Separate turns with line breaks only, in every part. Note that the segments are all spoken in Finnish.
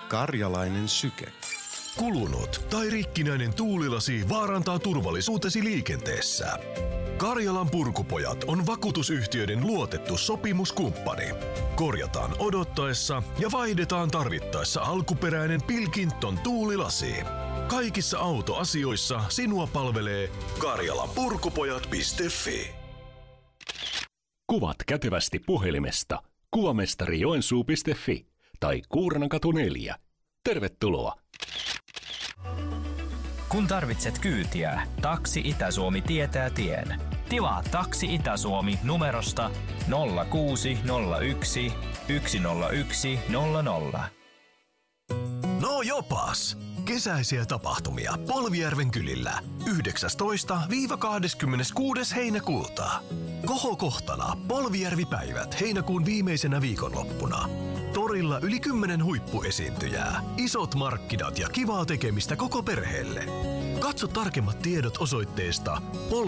Karjalainen syke.
Kulunut tai rikkinäinen tuulilasi vaarantaa turvallisuutesi liikenteessä. Karjalan purkupojat on vakuutusyhtiöiden luotettu sopimuskumppani. Korjataan odottaessa ja vaihdetaan tarvittaessa alkuperäinen Pilkington tuulilasi. Kaikissa autoasioissa sinua palvelee karjalanpurkupojat.fi.
Kuvat kätevästi puhelimesta kuvamestarijoensuu.fi tai Kuurnankatu 4. Tervetuloa!
Kun tarvitset kyytiä, Taksi Itä-Suomi tietää tien. Tilaa Taksi Itä-Suomi numerosta 0601 101 00.
No jopas! Kesäisiä tapahtumia Polvijärven kylillä 19-26. heinäkuuta. Kohokohtana Polvijärvi-päivät heinäkuun viimeisenä viikonloppuna. Torilla yli 10 huippuesiintyjää, isot markkinat ja kivaa tekemistä koko perheelle. Katso tarkemmat tiedot osoitteesta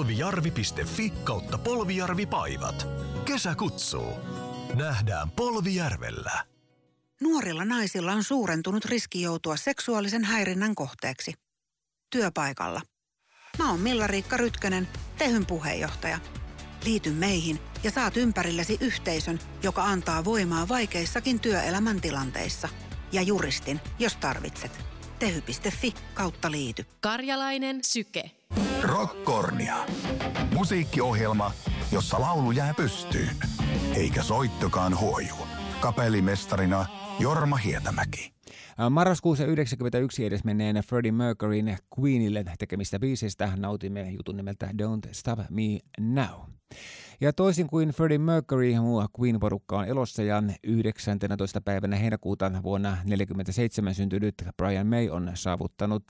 polvijarvi.fi/polvijarvipaivat. Kesä kutsuu. Nähdään Polvijärvellä.
Nuorilla naisilla on suurentunut riski joutua seksuaalisen häirinnän kohteeksi. Työpaikalla. Mä oon Milla-Riikka Rytkönen, Tehyn puheenjohtaja. Liity meihin ja saat ympärillesi yhteisön, joka antaa voimaa vaikeissakin työelämän tilanteissa. Ja juristin, jos tarvitset. Tehy.fi/liity.
Karjalainen syke.
Rockkornia. Musiikkiohjelma, jossa laulu jää pystyyn. Eikä soittokaan huoju. Kapellimestarina Jorma Hietämäki.
Marraskuussa 1991 edesmenneen Freddie Mercuryn Queenille tekemistä biisistä nautimme jutun nimeltä Don't Stop Me Now. Ja toisin kuin Freddie Mercury, muu Queen-porukka on elossa ja 19. päivänä heinäkuuta vuonna 1947 syntynyt Brian May on saavuttanut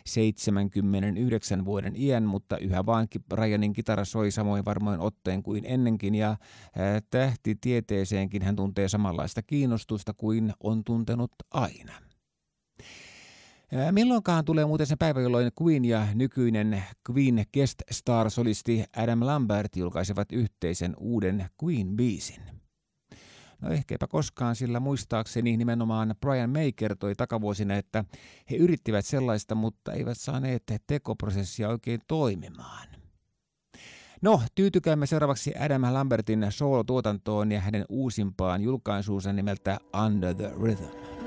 79 vuoden iän, mutta yhä vaan Brianin kitara soi samoin varmoin otteen kuin ennenkin ja tähtitieteeseenkin hän tuntee samanlaista kiinnostusta kuin on tuntenut aina. Milloinkaan tulee muuten se päivä, jolloin Queen ja nykyinen Queen guest star-solisti Adam Lambert julkaisevat yhteisen uuden Queen-biisin. No ehkäpä koskaan, sillä muistaakseni nimenomaan Brian May kertoi takavuosina, että he yrittivät sellaista, mutta eivät saaneet tekoprosessia oikein toimimaan. No, tyytykäämme seuraavaksi Adam Lambertin soolo-tuotantoon ja hänen uusimpaan julkaisuunsa nimeltä Under the Rhythm.